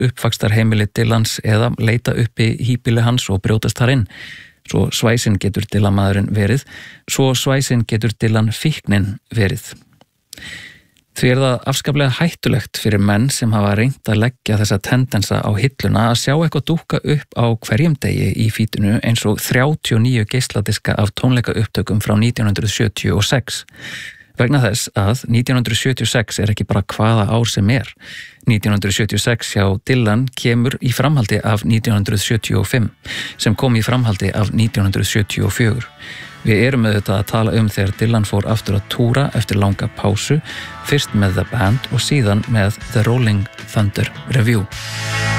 uppvaxtar heimili Dylans eða leita uppi híbýli hans og brjótast þar inn. Svo svæsin getur Dylan maðurinn verið, svo svæsin getur Dylan fíknin verið. Því það afskaplega hættulegt fyrir menn sem hafa reynt að leggja þessa tendensa á hilluna að sjá eitthvað dúkka upp á hverjum degi í fítinu eins og 39 geisladiska af tónleikaupptökum frá 1976. Vegna þess að 1976 ekki bara hvaða ár sem 1976 hjá Dylan kemur í framhaldi af 1975, sem kom í framhaldi af 1974. Við erum auðvitað að tala þegar Dylan fór aftur að túra eftir langa pásu, fyrst með The Band og síðan með The Rolling Thunder Revue.